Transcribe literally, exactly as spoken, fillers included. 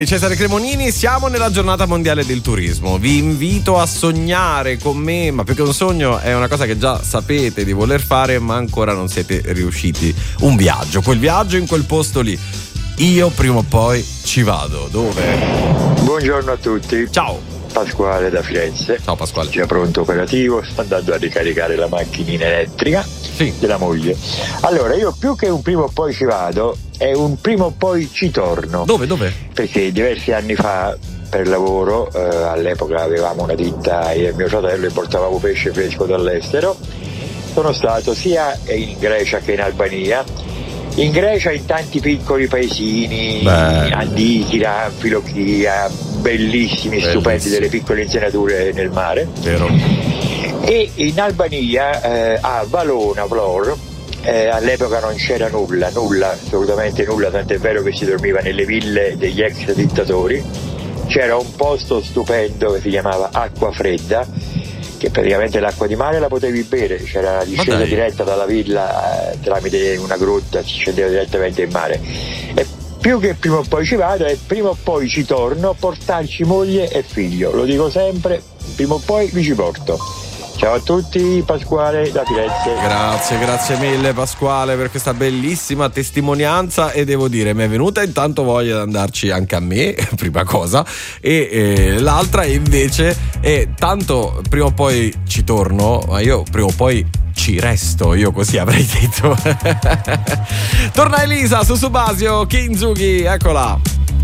Cesare Cremonini, siamo nella giornata mondiale del turismo. Vi invito a sognare con me, ma più che un sogno è una cosa che già sapete di voler fare ma ancora non siete riusciti. Un viaggio, quel viaggio in quel posto lì. Io prima o poi ci vado. Dove? Buongiorno a tutti. Ciao. Pasquale da Firenze. Ciao Pasquale. Già pronto operativo, sto andando a ricaricare la macchinina elettrica sì. della moglie. Allora, io più che un prima o poi ci vado, è un prima o poi ci torno. Dove? Dove? Perché diversi anni fa, per lavoro, eh, all'epoca avevamo una ditta, io e mio fratello importavamo pesce fresco dall'estero. Sono stato sia in Grecia che in Albania. In Grecia in tanti piccoli paesini, Beh. Andichira, Anfilochia, bellissimi, Bellissimo. stupendi, delle piccole insenature nel mare. Vero. E in Albania, eh, a Valona, Vlor, eh, all'epoca non c'era nulla, nulla, assolutamente nulla, tant'è vero che si dormiva nelle ville degli ex dittatori. C'era un posto stupendo che si chiamava Acqua Fredda, che praticamente l'acqua di mare la potevi bere, c'era la discesa diretta dalla villa eh, tramite una grotta, si scendeva direttamente in mare. E più che prima o poi ci vado e prima o poi ci torno a portarci moglie e figlio, lo dico sempre, prima o poi vi ci porto. Ciao a tutti, Pasquale da Firenze. Grazie, grazie mille Pasquale per questa bellissima testimonianza, e devo dire mi è venuta intanto voglia di andarci anche a me, prima cosa, e eh, l'altra invece è tanto prima o poi ci torno, ma io prima o poi ci resto, io così avrei detto. Torna Elisa su Subasio, Kinzuki, eccola.